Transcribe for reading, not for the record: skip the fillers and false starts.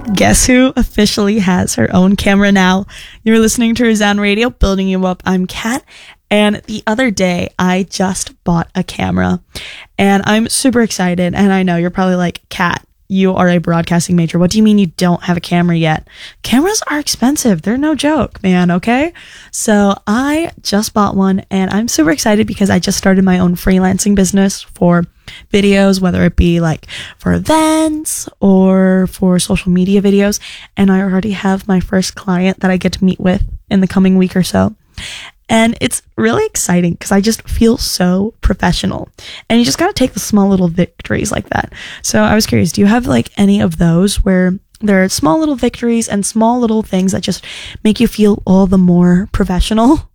Guess who officially has her own camera now? You're listening to Resound Radio, Building You Up. I'm Kat, and the other day I just bought a camera, and I'm super excited. And I know you're probably like, Kat, you are a broadcasting major. What do you mean you don't have a camera yet? Cameras are expensive. They're no joke, man, okay? So I just bought one, and I'm super excited because I just started my own freelancing business for videos, whether it be like for events or for social media videos. And I already have my first client that I get to meet with in the coming week or so. And it's really exciting because I just feel so professional. And you just got to take the small little victories like that. So I was curious, do you have like any of those where there are small little victories and small little things that just make you feel all the more professional?